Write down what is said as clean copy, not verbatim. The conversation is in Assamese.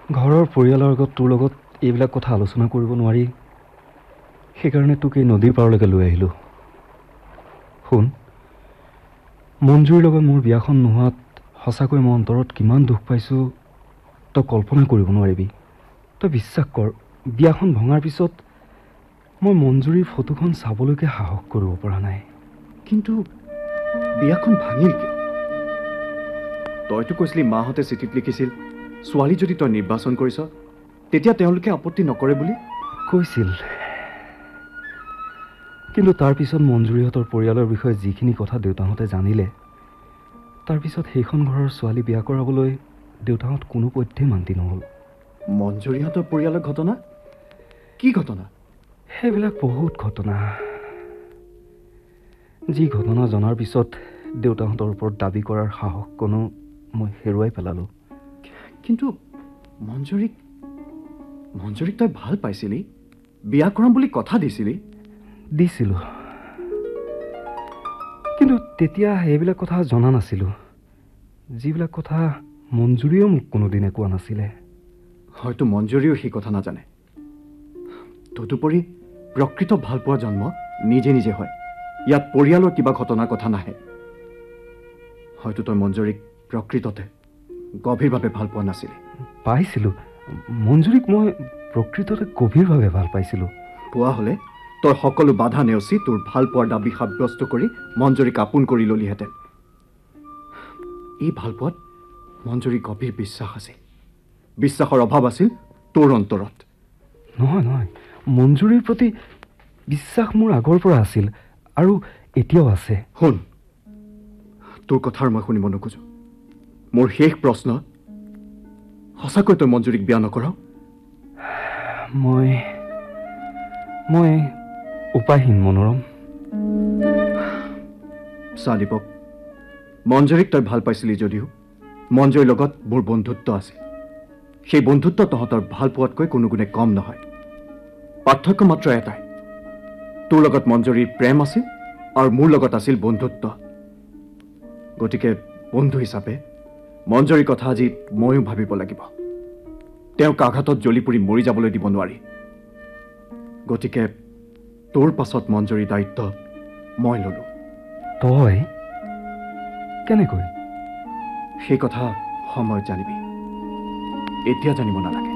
ঘৰৰ পৰিয়ালৰ আগত তোৰ লগত এইবিলাক কথা আলোচনা কৰিব নোৱাৰি, সেইকাৰণে তোক এই নদীৰ পাৰলৈকে লৈ আহিলোঁ। শুন, মঞ্জুৰীৰ লগত মোৰ বিয়াখন নোহোৱাত সঁচাকৈ মই অন্তৰত কিমান দুখ পাইছোঁ তই কল্পনা কৰিব নোৱাৰিবি। তই বিশ্বাস কৰ, বিয়াখন ভঙাৰ পিছত মই মঞ্জুৰীৰ ফটোখন চাবলৈকে সাহস কৰিব পৰা নাই। কিন্তু বিয়াখন ভাঙিল কিয়? তইতো কৈছিলি মাহঁতে চিঠিত লিখিছিল ছোৱালী যদি তই নিৰ্বাচন কৰিছ তেতিয়া তেওঁলোকে আপত্তি নকৰে বুলি। কৈছিল, কিন্তু তাৰপিছত মঞ্জুৰীহঁতৰ পৰিয়ালৰ বিষয়ে যিখিনি কথা দেউতাহঁতে জানিলে, তাৰপিছত সেইখন ঘৰৰ ছোৱালী বিয়া কৰাবলৈ দেউতাহঁত কোনো পধ্যেই মান্তি নহ'ল। মঞ্জুৰীহঁতৰ পৰিয়ালৰ ঘটনা? কি ঘটনা? সেইবিলাক বহুত ঘটনা, যি ঘটনা জনাৰ পিছত দেউতাহঁতৰ ওপৰত দাবী কৰাৰ সাহসকণো মই হেৰুৱাই পেলালোঁ। কিন্তু মঞ্জুৰীক তই ভাল পাইছিলি, বিয়া কৰাম বুলি কথা দিছিলি? দিছিলোঁ, কিন্তু তেতিয়া এইবিলাক কথা জনা নাছিলোঁ, যিবিলাক কথা মঞ্জুৰীয়েও মোক কোনোদিনে কোৱা নাছিলে। হয়তো মঞ্জুৰীও সেই কথা নাজানে। তদুপৰি প্ৰকৃত ভালপোৱা জন্ম নিজে নিজে হয়, ইয়াত পৰিয়ালৰ কিবা ঘটনাৰ কথা নাহে। হয়তো তই মঞ্জুৰীক প্ৰকৃততে গভীৰভাৱে ভাল পোৱা নাছিলি। পাইছিলোঁ, মঞ্জুৰীক মই প্ৰকৃততে গভীৰভাৱে ভাল পাইছিলোঁ। পোৱা হ'লে তই সকলো বাধা নেওচি তোৰ ভাল পোৱাৰ দাবী সাব্যস্ত কৰি মঞ্জুৰীক আপোন কৰি ললিহেঁতেন। এই ভালপোৱাত মঞ্জুৰীৰ গভীৰ বিশ্বাস আছিল, বিশ্বাসৰ অভাৱ আছিল তোৰ অন্তৰত। নহয়, মঞ্জুৰীৰ প্ৰতি বিশ্বাস মোৰ আগৰ পৰা আছিল আৰু এতিয়াও আছে। শুন, তোৰ কথা মই শুনিব নোখোজো। মোৰ শেষ প্ৰশ্ন, সঁচাকৈ তই মঞ্জুৰীক বিয়া নকৰ? মই উপায়হীন মনোৰম। চা দীপক, মঞ্জুৰীক তই ভাল পাইছিলি যদিও মঞ্জুৰীৰ লগত মোৰ বন্ধুত্ব আছিল। সেই বন্ধুত্ব তহঁতৰ ভাল পোৱাতকৈ কোনো গুণে কম নহয়। পাৰ্থক্য মাত্ৰ এটাই, তোৰ লগত মঞ্জুৰীৰ প্ৰেম আছিল আৰু মোৰ লগত আছিল বন্ধুত্ব। গতিকে বন্ধু হিচাপে মঞ্জুৰীৰ কথা আজি ময়ো ভাবিব লাগিব। তেওঁক আঘাতত জ্বলি পুৰি মৰি যাবলৈ দিব নোৱাৰি। গতিকে তোৰ পাছত মঞ্জুৰীৰ দায়িত্ব মই ললো। তই কেনেকৈ? সেই কথা সময়ত জানিবি, এতিয়া জানিব নালাগে।